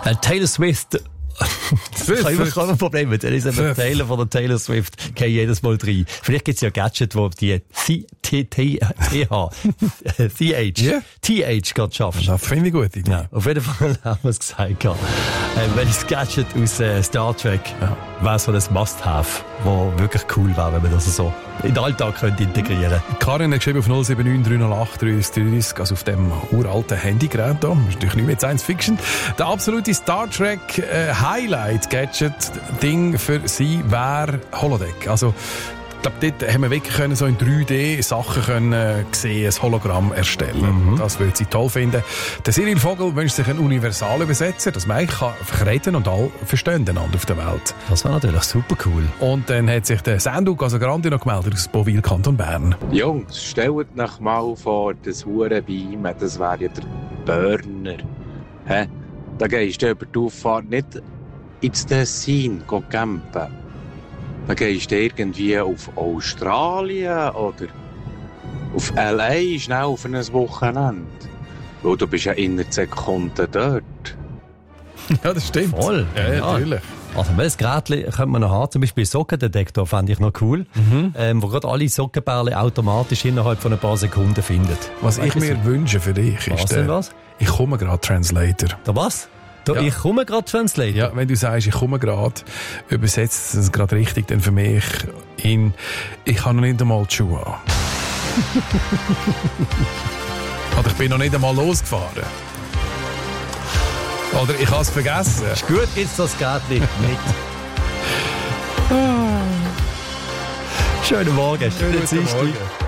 Taylor Swift. Ich habe kein Problem mit dem. Der Taylor von der Taylor Swift geht jedes Mal rein. Vielleicht gibt es ja Gadget, wo die TH gerade schaffst. Das finde ich gut. Ja, auf jeden Fall haben wir es gesagt. Welches Gadget aus Star Trek wäre so ein Must-Have, das wirklich cool wäre, wenn man das so in den Alltag integrieren könnte. Karin hat geschrieben auf 079 308 333, also auf dem uralten Handygerät da. Das ist natürlich nicht mehr Science Fiction. Der absolute Star Trek Highlight-Gadget-Ding für sie wäre Holodeck. Also, ich glaube, dort haben wir wirklich können so in 3D Sachen können sehen, ein Hologramm erstellen. Das würde sie toll finden. Der Cyril Vogel wünscht sich einen Universalübersetzer, dass man eigentlich reden und alle verstehen einander auf der Welt. Das wäre natürlich super cool. Und dann hat sich der Senduk, also Grandi, noch gemeldet aus Bovil, Kanton Bern. Jungs, stellt euch mal vor, das Hurenbeam, das wäre ja der Burner. Hä? Da gehst du über die Auffahrt nicht ins Tessin campen. Da gehst du irgendwie auf Australien oder auf L.A. schnell auf ein Wochenende. Weil du bist ja innerhalb Sekunden dort. Ja, das stimmt. Voll. Ja, natürlich. Also, welches Gerät könnte man noch haben? Zum Beispiel Sockendetektor fände ich noch cool. Wo gerade alle Sockenbärle automatisch innerhalb von ein paar Sekunden findet. Was ich mir wünsche für dich ist ich komme gerade Translator. Der was? Ich komme gerade Translator? Ja, wenn du sagst, ich komme gerade, übersetzt es gerade richtig, dann für mich ich habe noch nicht einmal die Schuhe an. Oder ich bin noch nicht einmal losgefahren. Oder ich habe es vergessen. Ist gut, jetzt das geht nicht. Schönen Morgen. Schönen Morgen.